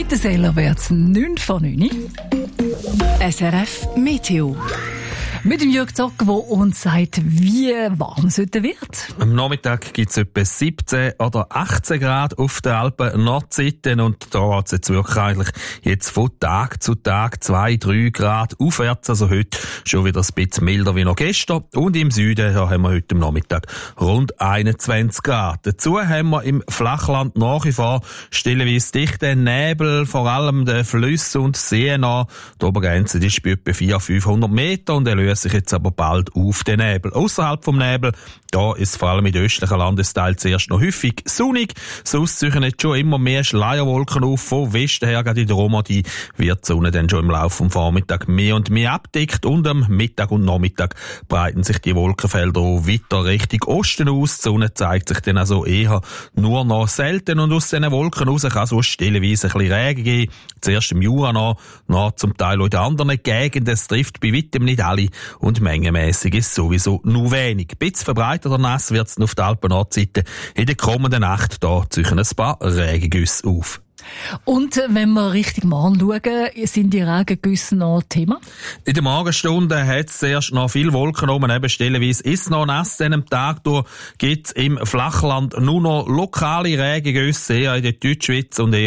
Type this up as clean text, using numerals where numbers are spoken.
Mittenseller wird's 9 vor 9. SRF Meteo. Mit dem Jörg Zock, der uns sagt, wie warm es heute wird. Am Nachmittag gibt es etwa 17 oder 18 Grad auf der Alpen-Nordseite und da geht es jetzt wirklich eigentlich jetzt von Tag zu Tag 2-3 Grad aufwärts. Also heute schon wieder ein bisschen milder wie noch gestern. Und im Süden da haben wir heute am Nachmittag rund 21 Grad. Dazu haben wir im Flachland nach wie vor stellenweise dichten Nebel, vor allem den Flüssen und Seen an. Die Obergrenze ist bei etwa 400-500 Meter und er löst sich jetzt aber bald auf den Nebel. Außerhalb vom Nebel, da ist vor allem in den östlichen Landesteilen zuerst noch häufig sonnig. Sonst ziehen jetzt schon immer mehr Schleierwolken auf. Von Westen her, gerade in der Romandie, wird die Sonne dann schon im Laufe des Vormittags mehr und mehr abdeckt. Und am Mittag und Nachmittag breiten sich die Wolkenfelder auch weiter Richtung Osten aus. Die Sonne zeigt sich dann also eher nur noch selten. Und aus diesen Wolken raus kann so stellenweise ein bisschen Regen geben. Zuerst im Jura noch zum Teil auch in den anderen Gegenden. Es trifft bei weitem nicht alle. Und mengenmässig ist sowieso nur wenig. Ein bisschen verbreiteter nass wird es auf der Alpen-Nordseite. In der kommenden Nacht da ziehen ein paar Regengüsse auf. Und wenn wir Richtung Morgen schauen, sind die Regengüsse noch Thema? In der Morgenstunde hat es erst noch viele Wolken oben, eben stellenweise ist es noch nass. An dem Tag gibt es im Flachland nur noch lokale Regengüsse, eher in der Deutschschweiz und eher